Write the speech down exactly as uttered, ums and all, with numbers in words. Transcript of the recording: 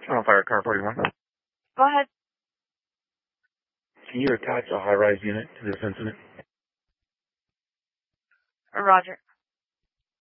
On fire car forty-one. Go ahead. Can you attach a high-rise unit to this incident? Roger.